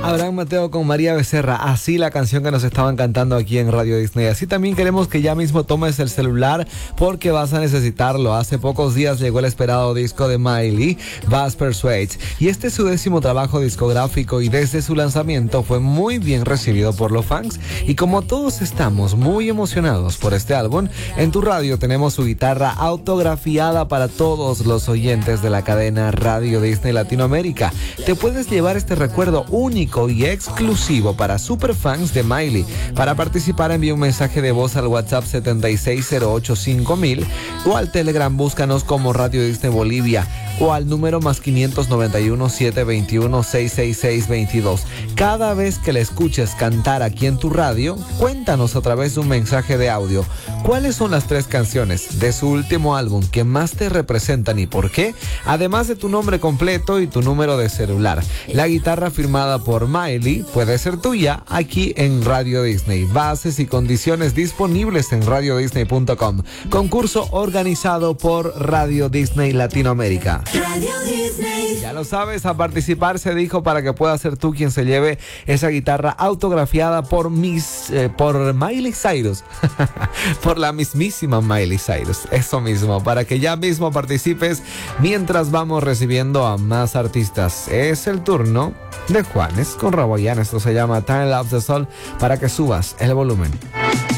Abraham Mateo con María Becerra, así la canción que nos estaban cantando aquí en Radio Disney. Así también queremos que ya mismo tomes el celular porque vas a necesitarlo. Hace pocos días llegó el esperado disco de Miley, Buzz Persuade, y este es su 10º trabajo discográfico y desde su lanzamiento fue muy bien recibido por los fans. Y como todos estamos muy emocionados por este álbum, en tu radio tenemos su guitarra autografiada para todos los oyentes de la cadena Radio Disney Latinoamérica. Te puedes llevar este recuerdo único y exclusivo para superfans de Miley. Para participar, envía un mensaje de voz al WhatsApp 76085000 o al Telegram búscanos como Radio Disney Bolivia o al número +591 721 66622. Cada vez que le escuches cantar aquí en tu radio, cuéntanos a través de un mensaje de audio cuáles son las 3 canciones de su último álbum que más te representan y por qué, además de tu nombre completo y tu número de celular. La guitarra firmada por Miley puede ser tuya aquí en Radio Disney. Bases y condiciones disponibles en radiodisney.com. Concurso organizado por Radio Disney Latinoamérica. Radio Disney. Ya lo sabes, a participar se dijo para que puedas ser tú quien se lleve esa guitarra autografiada por Miley Cyrus. Por la mismísima Miley Cyrus. Eso mismo, para que ya mismo participes mientras vamos recibiendo a más artistas. Es el turno de Juanes con Raboyán. Esto se llama Time Lapse the Soul, para que subas el volumen.